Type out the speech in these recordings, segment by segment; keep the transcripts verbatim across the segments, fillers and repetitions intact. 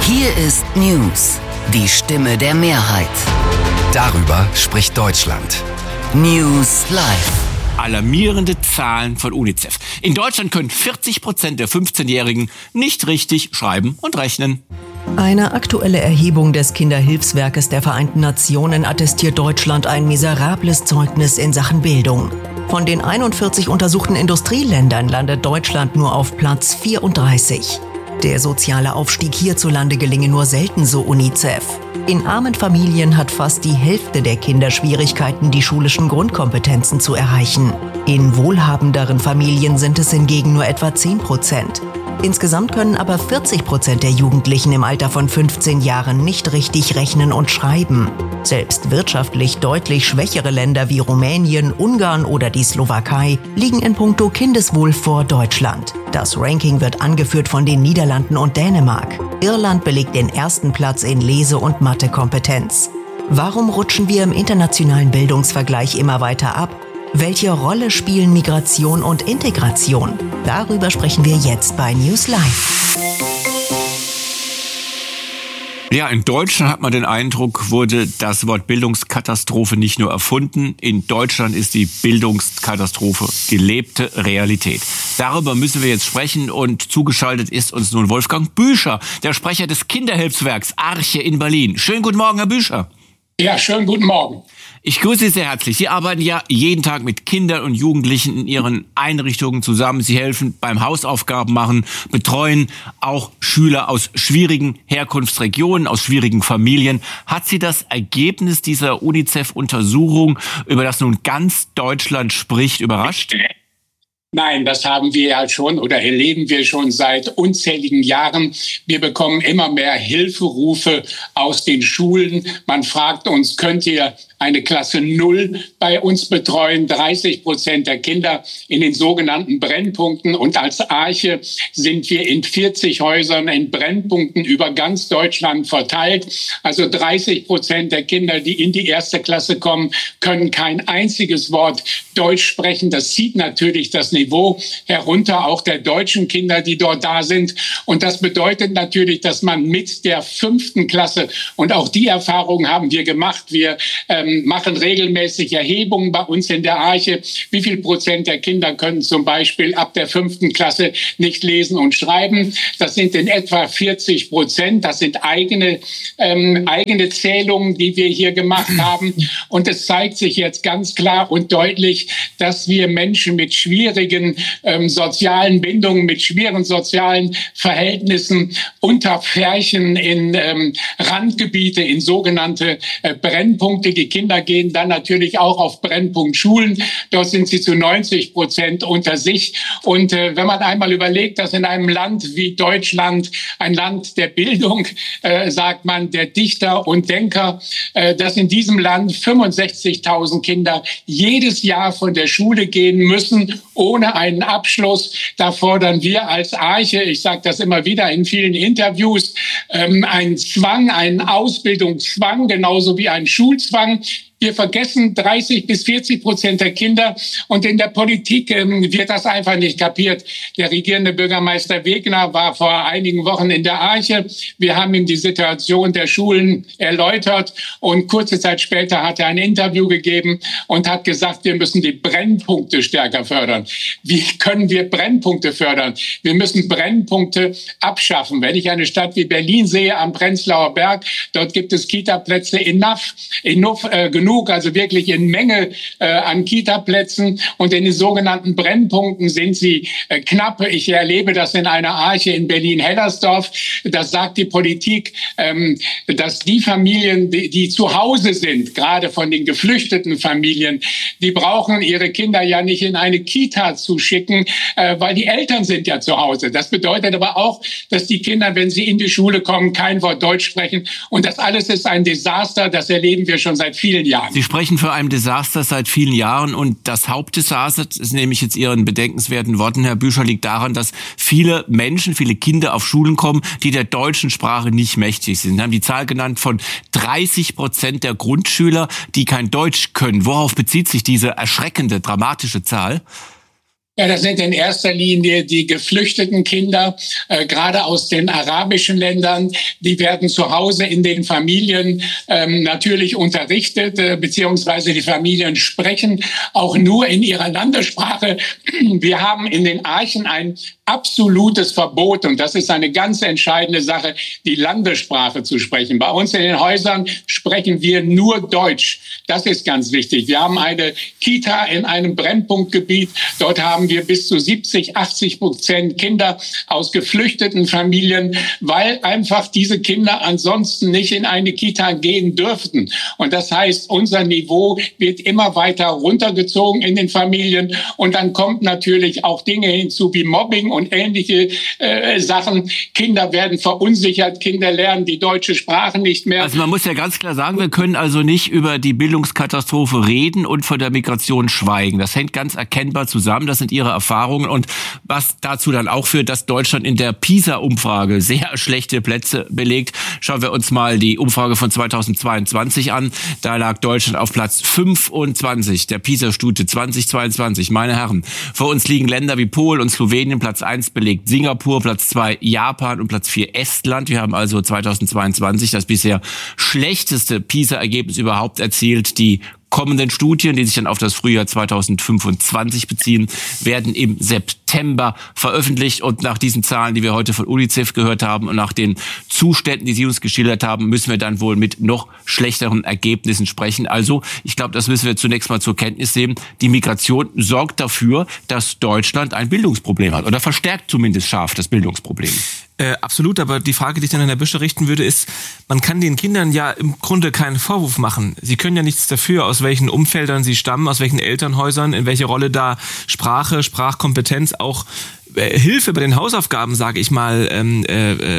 Hier ist News, die Stimme der Mehrheit. Darüber spricht Deutschland. News Live. Alarmierende Zahlen von UNICEF. In Deutschland können vierzig Prozent der fünfzehnjährigen nicht richtig schreiben und rechnen. Eine aktuelle Erhebung des Kinderhilfswerkes der Vereinten Nationen attestiert Deutschland ein miserables Zeugnis in Sachen Bildung. Von den einundvierzig untersuchten Industrieländern landet Deutschland nur auf Platz vierunddreißig. Der soziale Aufstieg hierzulande gelinge nur selten, so UNICEF. In armen Familien hat fast die Hälfte der Kinder Schwierigkeiten, die schulischen Grundkompetenzen zu erreichen. In wohlhabenderen Familien sind es hingegen nur etwa zehn Prozent. Insgesamt können aber vierzig Prozent der Jugendlichen im Alter von fünfzehn Jahren nicht richtig rechnen und schreiben. Selbst wirtschaftlich deutlich schwächere Länder wie Rumänien, Ungarn oder die Slowakei liegen in puncto Kindeswohl vor Deutschland. Das Ranking wird angeführt von den Niederlanden und Dänemark. Irland belegt den ersten Platz in Lese- und Mathekompetenz. Warum rutschen wir im internationalen Bildungsvergleich immer weiter ab? Welche Rolle spielen Migration und Integration? Darüber sprechen wir jetzt bei News Live. Ja, in Deutschland hat man den Eindruck, wurde das Wort Bildungskatastrophe nicht nur erfunden. In Deutschland ist die Bildungskatastrophe gelebte Realität. Darüber müssen wir jetzt sprechen und zugeschaltet ist uns nun Wolfgang Büscher, der Sprecher des Kinderhilfswerks Arche in Berlin. Schönen guten Morgen, Herr Büscher. Ja, schönen guten Morgen. Ich grüße Sie sehr herzlich. Sie arbeiten ja jeden Tag mit Kindern und Jugendlichen in Ihren Einrichtungen zusammen. Sie helfen beim Hausaufgaben machen, betreuen auch Schüler aus schwierigen Herkunftsregionen, aus schwierigen Familien. Hat Sie das Ergebnis dieser UNICEF-Untersuchung, über das nun ganz Deutschland spricht, überrascht? Nein, das haben wir ja schon oder erleben wir schon seit unzähligen Jahren. Wir bekommen immer mehr Hilferufe aus den Schulen. Man fragt uns, könnt ihr eine Klasse Null bei uns betreuen? dreißig Prozent der Kinder in den sogenannten Brennpunkten. Und als Arche sind wir in vierzig Häusern in Brennpunkten über ganz Deutschland verteilt. Also dreißig Prozent der Kinder, die in die erste Klasse kommen, können kein einziges Wort Deutsch sprechen. Das zieht natürlich das Niveau herunter, auch der deutschen Kinder, die dort da sind. Und das bedeutet natürlich, dass man mit der fünften Klasse, und auch die Erfahrung haben wir gemacht, wir ähm, machen regelmäßig Erhebungen bei uns in der Arche. Wie viel Prozent der Kinder können zum Beispiel ab der fünften Klasse nicht lesen und schreiben? Das sind in etwa vierzig Prozent. Das sind eigene, ähm, eigene Zählungen, die wir hier gemacht haben. Und es zeigt sich jetzt ganz klar und deutlich, dass wir Menschen mit schwierigen ähm, sozialen Bindungen, mit schweren sozialen Verhältnissen unterpferchen in ähm, Randgebiete, in sogenannte äh, Brennpunkte. Die Kinder gehen dann natürlich auch auf Brennpunktschulen. Dort sind sie zu neunzig Prozent unter sich. Und äh, wenn man einmal überlegt, dass in einem Land wie Deutschland, ein Land der Bildung, äh, sagt man, der Dichter und Denker, äh, dass in diesem Land fünfundsechzigtausend Kinder jedes Jahr von der Schule gehen müssen, ohne einen Abschluss. Da fordern wir als Arche, ich sage das immer wieder in vielen Interviews, ähm, einen Zwang, einen Ausbildungszwang, genauso wie einen Schulzwang. Wir vergessen dreißig bis vierzig Prozent der Kinder und in der Politik ähm, wird das einfach nicht kapiert. Der regierende Bürgermeister Wegner war vor einigen Wochen in der Arche. Wir haben ihm die Situation der Schulen erläutert und kurze Zeit später hat er ein Interview gegeben und hat gesagt, wir müssen die Brennpunkte stärker fördern. Wie können wir Brennpunkte fördern? Wir müssen Brennpunkte abschaffen. Wenn ich eine Stadt wie Berlin sehe am Prenzlauer Berg, dort gibt es Kita-Plätze enough, enough äh, genug, also wirklich in Menge äh, an Kita-Plätzen. Und in den sogenannten Brennpunkten sind sie äh, knapp. Ich erlebe das in einer Arche in Berlin-Hellersdorf. Das sagt die Politik, ähm, dass die Familien, die, die zu Hause sind, gerade von den geflüchteten Familien, die brauchen ihre Kinder ja nicht in eine Kita zu schicken, äh, weil die Eltern sind ja zu Hause. Das bedeutet aber auch, dass die Kinder, wenn sie in die Schule kommen, kein Wort Deutsch sprechen. Und das alles ist ein Desaster. Das erleben wir schon seit vielen Jahren. Sie sprechen für ein Desaster seit vielen Jahren und das Hauptdesaster, das nehme ich jetzt Ihren bedenkenswerten Worten, Herr Büscher, liegt daran, dass viele Menschen, viele Kinder auf Schulen kommen, die der deutschen Sprache nicht mächtig sind. Sie haben die Zahl genannt von dreißig Prozent der Grundschüler, die kein Deutsch können. Worauf bezieht sich diese erschreckende, dramatische Zahl? Ja, das sind in erster Linie die geflüchteten Kinder, äh, gerade aus den arabischen Ländern. Die werden zu Hause in den Familien ähm, natürlich unterrichtet, äh, beziehungsweise die Familien sprechen auch nur in ihrer Landessprache. Wir haben in den Archen ein absolutes Verbot, und das ist eine ganz entscheidende Sache, die Landessprache zu sprechen. Bei uns in den Häusern sprechen wir nur Deutsch. Das ist ganz wichtig. Wir haben eine Kita in einem Brennpunktgebiet. Dort haben wir bis zu siebzig, achtzig Prozent Kinder aus geflüchteten Familien, weil einfach diese Kinder ansonsten nicht in eine Kita gehen dürften. Und das heißt, unser Niveau wird immer weiter runtergezogen in den Familien. Und dann kommt natürlich auch Dinge hinzu wie Mobbing und ähnliche äh, Sachen. Kinder werden verunsichert, Kinder lernen die deutsche Sprache nicht mehr. Also man muss ja ganz klar sagen, wir können also nicht über die Bildungskatastrophe reden und von der Migration schweigen. Das hängt ganz erkennbar zusammen. Das sind Ihre Erfahrungen, und was dazu dann auch führt, dass Deutschland in der PISA-Umfrage sehr schlechte Plätze belegt. Schauen wir uns mal die Umfrage von zweitausendzweiundzwanzig an. Da lag Deutschland auf Platz fünfundzwanzig der PISA-Studie zweitausendzweiundzwanzig. Meine Herren, vor uns liegen Länder wie Polen und Slowenien. Platz eins belegt Singapur, Platz zwei Japan und Platz vier Estland. Wir haben also zweitausendzweiundzwanzig das bisher schlechteste PISA-Ergebnis überhaupt erzielt. Die kommenden Studien, die sich dann auf das Frühjahr zweitausendfünfundzwanzig beziehen, werden im September veröffentlicht. Und nach diesen Zahlen, die wir heute von UNICEF gehört haben und nach den Zuständen, die Sie uns geschildert haben, müssen wir dann wohl mit noch schlechteren Ergebnissen sprechen. Also, ich glaube, das müssen wir zunächst mal zur Kenntnis nehmen. Die Migration sorgt dafür, dass Deutschland ein Bildungsproblem hat, oder verstärkt zumindest scharf das Bildungsproblem. Äh, absolut, aber die Frage, die ich dann an Herrn Büscher richten würde, ist, man kann den Kindern ja im Grunde keinen Vorwurf machen. Sie können ja nichts dafür, aus welchen Umfeldern sie stammen, aus welchen Elternhäusern, in welche Rolle da Sprache, Sprachkompetenz, auch äh, Hilfe bei den Hausaufgaben, sage ich mal, ähm, äh,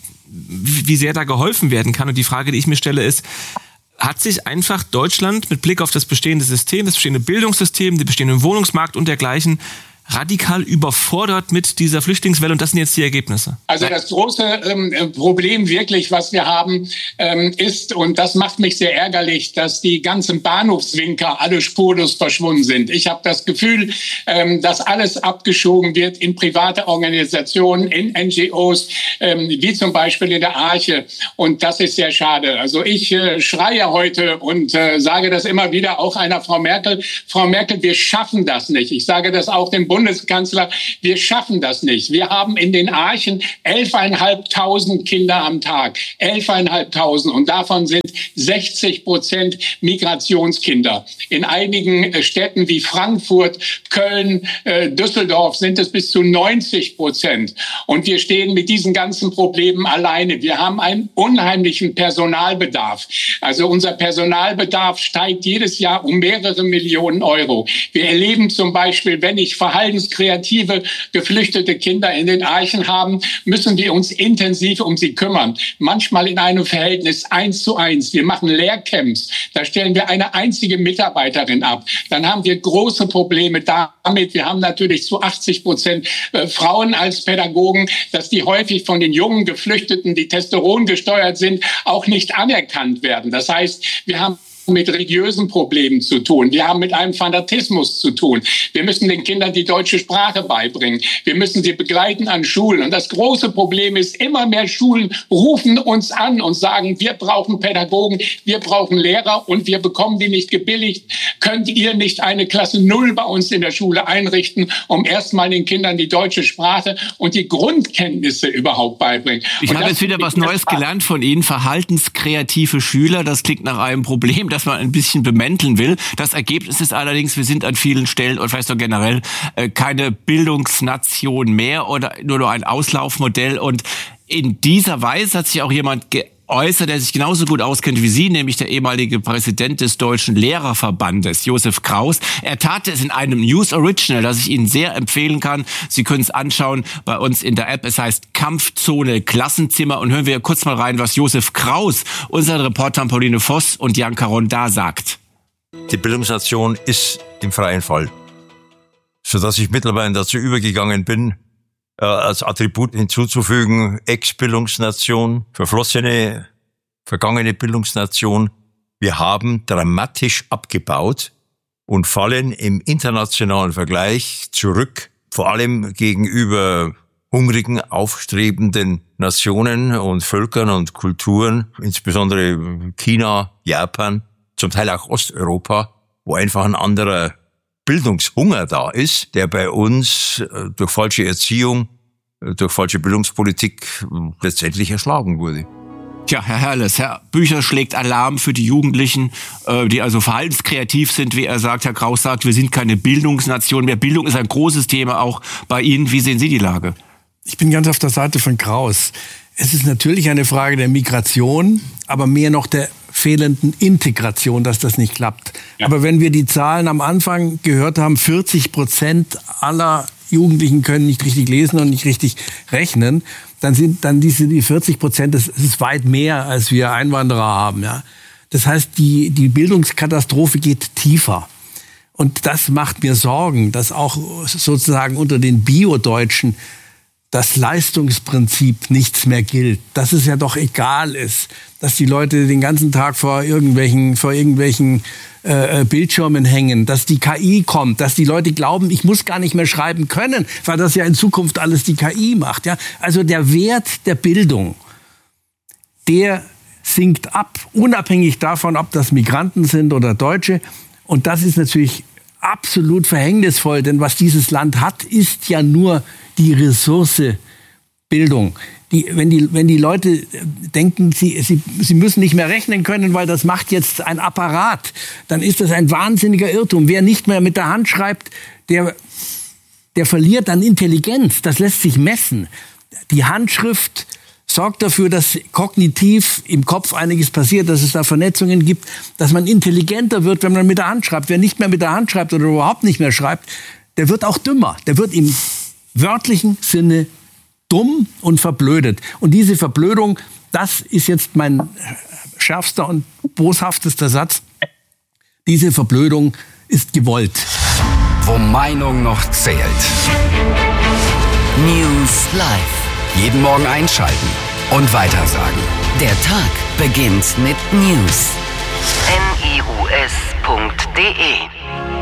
wie sehr da geholfen werden kann. Und die Frage, die ich mir stelle, ist, hat sich einfach Deutschland mit Blick auf das bestehende System, das bestehende Bildungssystem, den bestehenden Wohnungsmarkt und dergleichen radikal überfordert mit dieser Flüchtlingswelle, und das sind jetzt die Ergebnisse? Also das große ähm, Problem wirklich, was wir haben, ähm, ist, und das macht mich sehr ärgerlich, dass die ganzen Bahnhofswinker alle spurlos verschwunden sind. Ich habe das Gefühl, ähm, dass alles abgeschoben wird in private Organisationen, in N G Os, ähm, wie zum Beispiel in der Arche, und das ist sehr schade. Also ich äh, schreie heute und äh, sage das immer wieder auch einer Frau Merkel. Frau Merkel, wir schaffen das nicht. Ich sage das auch dem Bundeskanzler, wir schaffen das nicht. Wir haben in den Archen elfeinhalbtausend Kinder am Tag. elfeinhalbtausend. Und davon sind sechzig Prozent Migrationskinder. In einigen Städten wie Frankfurt, Köln, äh, Düsseldorf sind es bis zu neunzig Prozent. Und wir stehen mit diesen ganzen Problemen alleine. Wir haben einen unheimlichen Personalbedarf. Also unser Personalbedarf steigt jedes Jahr um mehrere Millionen Euro. Wir erleben zum Beispiel, wenn ich verhaltenskreative, geflüchtete Kinder in den Archen haben, müssen wir uns intensiv um sie kümmern. Manchmal in einem Verhältnis eins zu eins. Wir machen Lehrcamps. Da stellen wir eine einzige Mitarbeiterin ab. Dann haben wir große Probleme damit. Wir haben natürlich zu achtzig Prozent Frauen als Pädagogen, dass die häufig von den jungen Geflüchteten, die Testosteron gesteuert sind, auch nicht anerkannt werden. Das heißt, wir haben mit religiösen Problemen zu tun. Wir haben mit einem Fanatismus zu tun. Wir müssen den Kindern die deutsche Sprache beibringen. Wir müssen sie begleiten an Schulen. Und das große Problem ist, immer mehr Schulen rufen uns an und sagen, wir brauchen Pädagogen, wir brauchen Lehrer, und wir bekommen die nicht gebilligt. Könnt ihr nicht eine Klasse Null bei uns in der Schule einrichten, um erstmal den Kindern die deutsche Sprache und die Grundkenntnisse überhaupt beibringen? Ich habe jetzt wieder was Neues gelernt von Ihnen. Verhaltenskreative Schüler, das klingt nach einem Problem, das man ein bisschen bemänteln will. Das Ergebnis ist allerdings, wir sind an vielen Stellen und vielleicht auch generell äh, keine Bildungsnation mehr oder nur noch ein Auslaufmodell. Und in dieser Weise hat sich auch jemand geäußert, der sich genauso gut auskennt wie Sie, nämlich der ehemalige Präsident des Deutschen Lehrerverbandes, Josef Kraus. Er tat es in einem News Original, das ich Ihnen sehr empfehlen kann. Sie können es anschauen bei uns in der App. Es heißt Kampfzone Klassenzimmer. Und hören wir kurz mal rein, was Josef Kraus, unseren Reportern Pauline Voss und Jan Caron da sagt. Die Bildungsnation ist im freien Fall, sodass ich mittlerweile dazu übergegangen bin, äh, als Attribut hinzuzufügen, Ex-Bildungsnation, verflossene, vergangene Bildungsnation. Wir haben dramatisch abgebaut und fallen im internationalen Vergleich zurück, vor allem gegenüber hungrigen, aufstrebenden Nationen und Völkern und Kulturen, insbesondere China, Japan, zum Teil auch Osteuropa, wo einfach ein anderer Bildungshunger da ist, der bei uns durch falsche Erziehung, durch falsche Bildungspolitik letztendlich erschlagen wurde. Tja, Herr Herles, Herr Büchner schlägt Alarm für die Jugendlichen, äh, die also verhaltenskreativ sind, wie er sagt. Herr Kraus sagt, wir sind keine Bildungsnation mehr. Bildung ist ein großes Thema auch bei Ihnen. Wie sehen Sie die Lage? Ich bin ganz auf der Seite von Kraus. Es ist natürlich eine Frage der Migration, aber mehr noch der fehlenden Integration, dass das nicht klappt. Ja. Aber wenn wir die Zahlen am Anfang gehört haben, vierzig Prozent aller Jugendlichen können nicht richtig lesen und nicht richtig rechnen, dann sind dann diese die vierzig Prozent, das ist weit mehr, als wir Einwanderer haben. Ja. Das heißt, die, die Bildungskatastrophe geht tiefer. Und das macht mir Sorgen, dass auch sozusagen unter den Bio-Deutschen das Leistungsprinzip nichts mehr gilt, dass es ja doch egal ist, dass die Leute den ganzen Tag vor irgendwelchen, vor irgendwelchen äh, Bildschirmen hängen, dass die K I kommt, dass die Leute glauben, ich muss gar nicht mehr schreiben können, weil das ja in Zukunft alles die K I macht. Ja? Also der Wert der Bildung, der sinkt ab, unabhängig davon, ob das Migranten sind oder Deutsche. Und das ist natürlich absolut verhängnisvoll, denn was dieses Land hat, ist ja nur die Ressource Bildung. Die, wenn, die, wenn die Leute denken, sie, sie, sie müssen nicht mehr rechnen können, weil das macht jetzt ein Apparat, dann ist das ein wahnsinniger Irrtum. Wer nicht mehr mit der Hand schreibt, der, der verliert an Intelligenz. Das lässt sich messen. Die Handschrift sorgt dafür, dass kognitiv im Kopf einiges passiert, dass es da Vernetzungen gibt, dass man intelligenter wird, wenn man mit der Hand schreibt. Wer nicht mehr mit der Hand schreibt oder überhaupt nicht mehr schreibt, der wird auch dümmer. Der wird im wörtlichen Sinne dumm und verblödet. Und diese Verblödung, das ist jetzt mein schärfster und boshaftester Satz, diese Verblödung ist gewollt. Wo Meinung noch zählt. News Live. Jeden Morgen einschalten und weitersagen. Der Tag beginnt mit News. N I U S punkt D E